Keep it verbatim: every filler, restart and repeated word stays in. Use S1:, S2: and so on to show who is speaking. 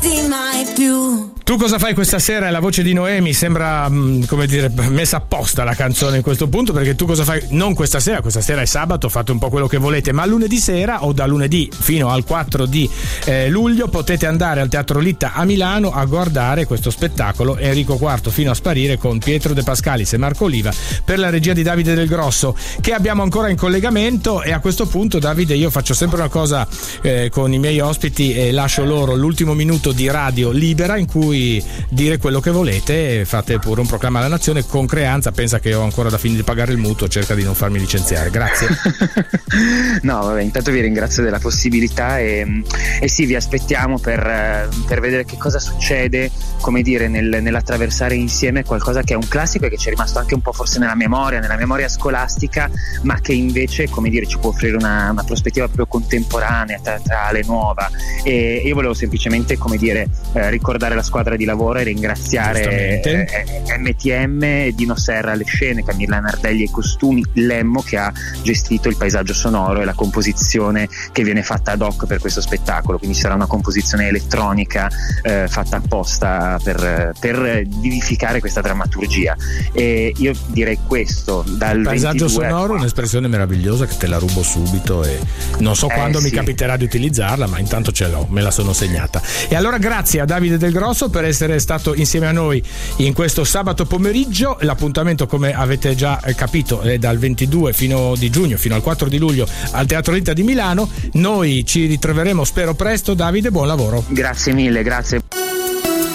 S1: lasciarti mai più.
S2: Tu cosa fai questa sera? È la voce di Noemi, sembra mh, come dire messa apposta la canzone in questo punto, perché tu cosa fai? Non questa sera, questa sera è sabato, fate un po' quello che volete, ma lunedì sera o da lunedì fino al quattro di eh, luglio potete andare al Teatro Litta a Milano a guardare questo spettacolo Enrico quarto fino a sparire con Pietro De Pascalis e Marco Oliva per la regia di Davide Del Grosso, che abbiamo ancora in collegamento. E a questo punto, Davide, io faccio sempre una cosa eh, con i miei ospiti e lascio loro l'ultimo minuto di radio libera in cui dire quello che volete. Fate pure un proclama alla nazione con creanza. Pensa che ho ancora da finire di pagare il mutuo, cerca di non farmi licenziare, grazie.
S3: No, vabbè, intanto vi ringrazio della possibilità e, e sì, vi aspettiamo per, per vedere che cosa succede, come dire, nel, nell'attraversare insieme qualcosa che è un classico e che ci è rimasto anche un po' forse nella memoria, nella memoria scolastica, ma che invece, come dire, ci può offrire una, una prospettiva proprio contemporanea, teatrale, nuova. E io volevo semplicemente, come dire, eh, ricordare la squadra di lavoro e ringraziare eh, M T M, Dino Serra alle scene, Camilla Nardelli ai costumi, Lemmo che ha gestito il paesaggio sonoro e la composizione che viene fatta ad hoc per questo spettacolo, quindi sarà una composizione elettronica eh, fatta apposta per, per vivificare questa drammaturgia. E io direi questo, dal
S2: paesaggio
S3: ventidue
S2: sonoro, un'espressione meravigliosa che te la rubo subito e non so
S3: eh,
S2: quando
S3: sì.
S2: mi capiterà di utilizzarla, ma intanto ce l'ho, me la sono segnata. E allora grazie a Davide Del Grosso per essere stato insieme a noi in questo sabato pomeriggio. L'appuntamento, come avete già capito, è dal ventidue fino di giugno fino al quattro di luglio al Teatro Litta di Milano. Noi ci ritroveremo spero presto. Davide, buon lavoro.
S3: Grazie mille, grazie.